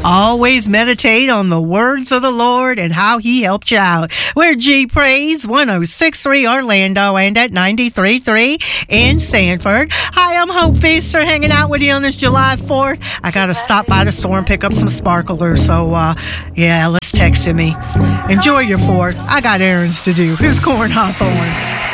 Always meditate on the words of the Lord and how He helped you out. We're G Praise 106.3 Orlando and at 93.3 in Sanford. Hi, I'm Hope Feaster hanging out with you on this July 4th. I got to stop by the store and pick up some sparklers. So, let's text me. Enjoy your 4th. I got errands to do. Here's Corn Hop on.